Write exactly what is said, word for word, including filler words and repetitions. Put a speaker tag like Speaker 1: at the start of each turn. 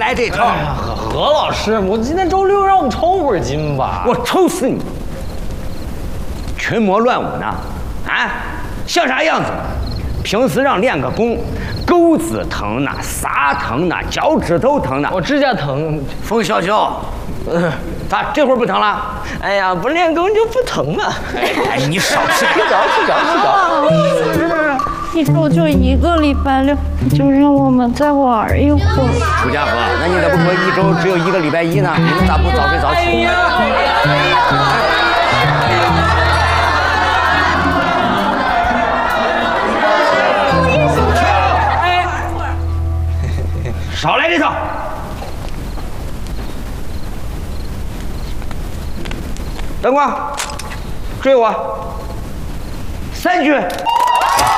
Speaker 1: 来这套。
Speaker 2: 哎呀，何何老师，我今天周六，让我们抽会儿筋吧。
Speaker 1: 我抽死你！群魔乱舞呢，啊，像啥样子？平时让练个功，钩子疼呢，啥疼呢，脚趾头疼呢。
Speaker 2: 我指甲疼。
Speaker 1: 冯小小，嗯，咋这会儿不疼了？
Speaker 2: 哎呀，不练功就不疼了。
Speaker 1: 哎，你少吃
Speaker 2: 睡着睡着睡着。
Speaker 3: 一周就一个礼拜六，就让我们再玩一会儿。
Speaker 1: 楚家河，那你咋不说一周只有一个礼拜一呢？你们咋不早睡早起？少来这套！灯光，追我！三局。